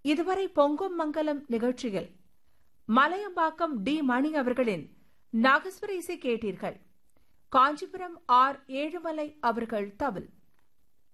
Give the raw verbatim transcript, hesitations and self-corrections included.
இதுவரை பொங்கும் மங்கலம் நிகழ்ச்சியில் மலையம்பாக்கம் டி மணி அவர்களின் நாகஸ்வர இசை கேட்டீர்கள். காஞ்சிபுரம் ஆர் ஏழுமலை அவர்கள் தவில்.